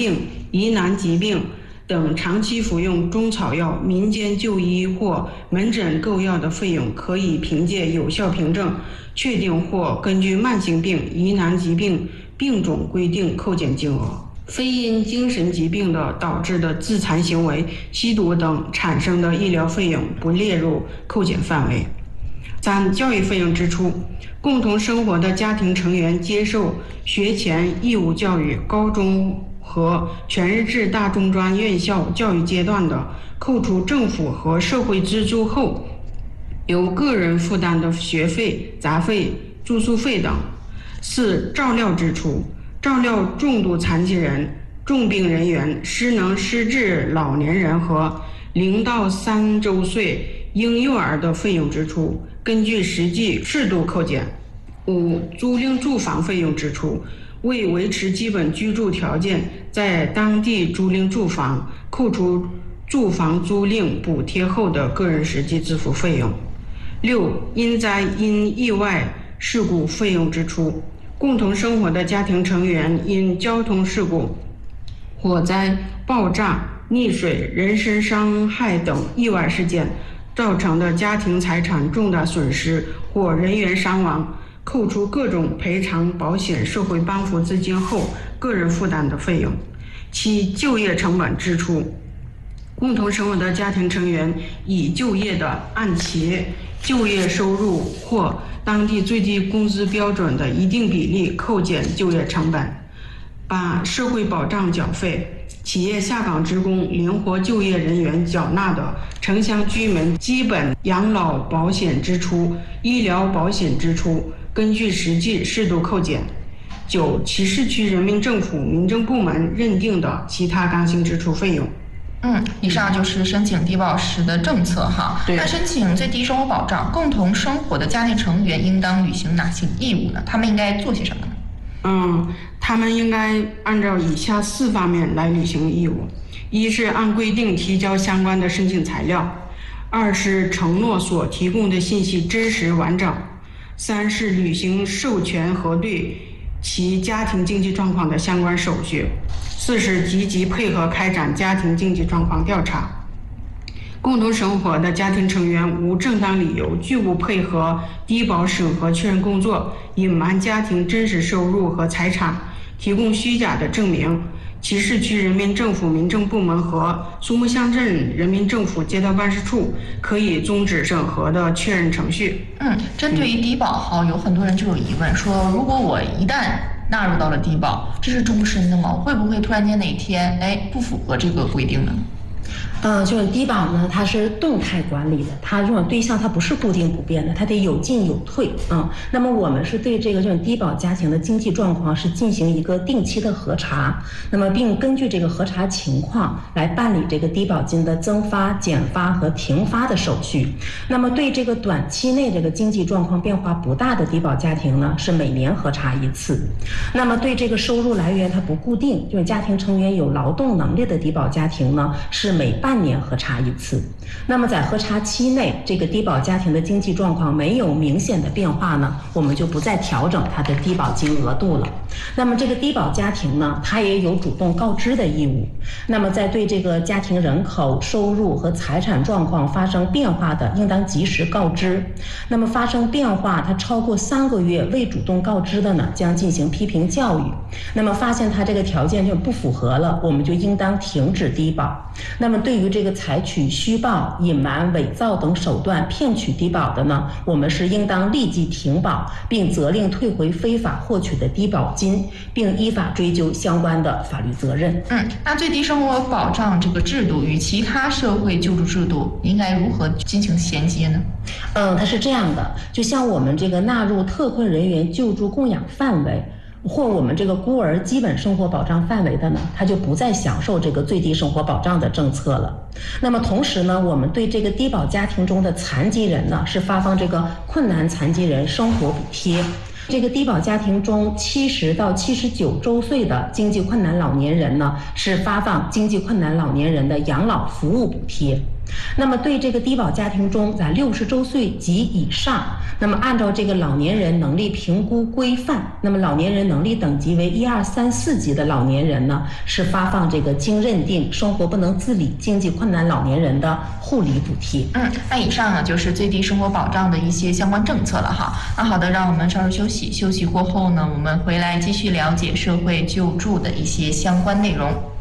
病、疑难疾病等长期服用中草药、民间就医或门诊购药的费用，可以凭借有效凭证确定或根据慢性病、疑难疾病病种规定扣减金额。非因精神疾病的导致的自残行为、吸毒等产生的医疗费用不列入扣减范围。3、教育费用支出，共同生活的家庭成员接受学前义务教育、高中和全日制大中专院校教育阶段的，扣除政府和社会资助后，由个人负担的学费、杂费、住宿费等。4、照料支出，照料重度残疾人、重病人员、失能失智老年人和0到3周岁婴幼儿的费用支出，根据实际适度扣减。5、租赁住房费用支出，为维持基本居住条件，在当地租赁住房，扣除住房租赁补贴后的个人实际支付费用。6、因灾因意外事故费用支出，共同生活的家庭成员因交通事故、火灾、爆炸、溺水、人身伤害等意外事件造成的家庭财产重大损失或人员伤亡，扣除各种赔偿保险社会帮扶资金后个人负担的费用。7、就业成本支出，共同生活的家庭成员已就业的，按其就业收入或当地最低工资标准的一定比例扣减就业成本。8、社会保障缴费，企业下岗职工、灵活就业人员缴纳的城乡居民基本养老保险支出、医疗保险支出，根据实际适度扣减。9、其市区人民政府民政部门认定的其他刚性支出费用。 以上就是申请低保时的政策哈。那申请最低生活保障，共同生活的家庭成员应当履行哪些义务呢？他们应该做些什么呢？ 他们应该按照以下4方面来履行义务：一是按规定提交相关的申请材料；2是承诺所提供的信息真实完整；3是履行授权核对其家庭经济状况的相关手续；4是积极配合开展家庭经济状况调查。共同生活的家庭成员无正当理由拒不配合低保审核确认工作，隐瞒家庭真实收入和财产，提供虚假的证明，其市区人民政府民政部门和苏木乡镇人民政府街道办事处可以终止审核的确认程序。 针对于低保有很多人就有疑问，说如果我一旦纳入到了低保，这是终身的吗？会不会突然间哪天不符合这个规定呢？ 这种低保呢，它是动态管理的，它这种对象它不是固定不变的，它得有进有退那么我们是对这种低保家庭的经济状况是进行一个定期的核查，那么并根据这个核查情况来办理这个低保金的增发、减发和停发的手续。那么对这个短期内这个经济状况变化不大的低保家庭呢，是每年核查一次。那么对这个收入来源它不固定，就是家庭成员有劳动能力的低保家庭呢，是每半年核查一次。那么在核查期内，这个低保家庭的经济状况没有明显的变化呢，我们就不再调整它的低保金额度了。那么这个低保家庭呢，它也有主动告知的义务。那么在对这个家庭人口、收入和财产状况发生变化的，应当及时告知。那么发生变化它超过3个月未主动告知的呢，将进行批评教育。那么发现它这个条件就不符合了，我们就应当停止低保。那么对于这个采取虚报、隐瞒、伪造等手段骗取低保的呢，我们是应当立即停保，并责令退回非法获取的低保金，并依法追究相关的法律责任。 那最低生活保障这个制度与其他社会救助制度应该如何进行衔接呢？ 它是这样的，就像我们这个纳入特困人员救助供养范围或我们这个孤儿基本生活保障范围的呢，他就不再享受这个最低生活保障的政策了。那么同时呢，我们对这个低保家庭中的残疾人呢，是发放这个困难残疾人生活补贴。这个低保家庭中70到79周岁的经济困难老年人呢，是发放经济困难老年人的养老服务补贴。 那么对这个低保家庭中，在60周岁及以上，那么按照这个老年人能力评估规范，那么老年人能力等级为1、2、3、4级的老年人呢，是发放这个经认定生活不能自理、经济困难老年人的护理补贴。 那以上呢就是最低生活保障的一些相关政策了哈。那好的，让我们稍事休息，休息过后呢，我们回来继续了解社会救助的一些相关内容。